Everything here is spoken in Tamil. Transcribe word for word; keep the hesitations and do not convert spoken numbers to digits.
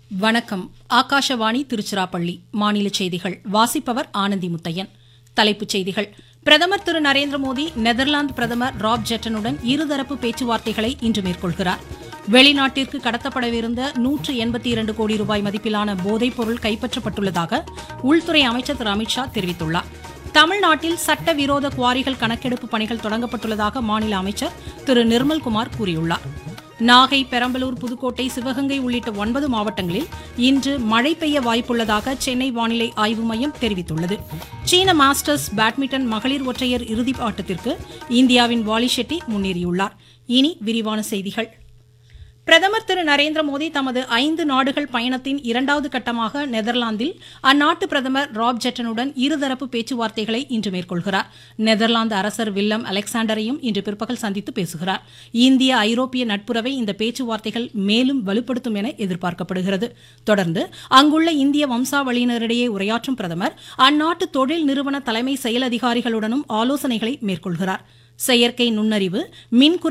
வணக்கம். ஆகாஷவாணி திருச்சிராப்பள்ளி. மாநில செய்திகள் வாசிப்பவர் ஆனந்தி முத்தையன். தலைப்புச் செய்திகள். பிரதமர் திரு நரேந்திரமோடி நெதர்லாந்து பிரதமர் ராப் ஜெட்டனுடன் இருதரப்பு பேச்சுவார்த்தைகளை இன்று மேற்கொள்கிறார். வெளிநாட்டிற்கு கடத்தப்படவிருந்த நூற்று எண்பத்தி இரண்டு கோடி ரூபாய் மதிப்பிலான போதைப் பொருள் கைப்பற்றப்பட்டுள்ளதாக உள்துறை அமைச்சர் திரு அமித்ஷா தெரிவித்துள்ளார். தமிழ்நாட்டில் சட்டவிரோத குவாரிகள் கணக்கெடுப்பு பணிகள் தொடங்கப்பட்டுள்ளதாக மாநில அமைச்சர் திரு நிர்மல்குமார் கூறியுள்ளார். நாகை, பெரம்பலூர், புதுக்கோட்டை, சிவகங்கை உள்ளிட்ட ஒன்பது மாவட்டங்களில் இன்று மழை பெய்ய வாய்ப்புள்ளதாக சென்னை வானிலை ஆய்வு மையம் தெரிவித்துள்ளது. சீன மாஸ்டர்ஸ் பேட்மிண்டன் மகளிர் ஒற்றையர் இறுதிப் ஆட்டத்திற்கு இந்தியாவின் வாலி ஷெட்டி முன்னேறியுள்ளார். இனி விரிவான செய்திகள். பிரதமர் திரு நரேந்திரமோடி தமது ஐந்து நாடுகள் பயணத்தின் இரண்டாவது கட்டமாக நெதர்லாந்தில் அந்நாட்டு பிரதமர் ராப் ஜெட்டனுடன் இருதரப்பு பேச்சுவார்த்தைகளை இன்று மேற்கொள்கிறார். நெதர்லாந்து அரசர் வில்லம் அலெக்சாண்டரையும் இன்று பிற்பகல் சந்தித்து பேசுகிறார். இந்திய ஐரோப்பிய நட்புறவை இந்த பேச்சுவார்த்தைகள் மேலும் வலுப்படுத்தும் என எதிர்பார்க்கப்படுகிறது. தொடர்ந்து அங்குள்ள இந்திய வம்சாவளியினரிடையே உரையாற்றும் பிரதமர் அந்நாட்டு தொழில் நிறுவன தலைமை செயல் அதிகாரிகளுடனும் ஆலோசனைகளை மேற்கொள்கிறார். செயற்கை நுண்ணறிவு, மின்